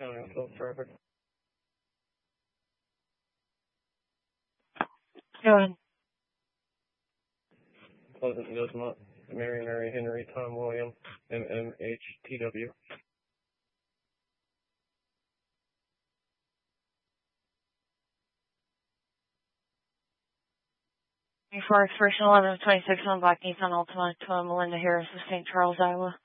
Traffic. Go ahead. Pleasant Desmont, Mary Henry, Tom William, MMHTW. For expiration 11/26 on Black Nissan Altima to Melinda Harris of St. Charles, Iowa.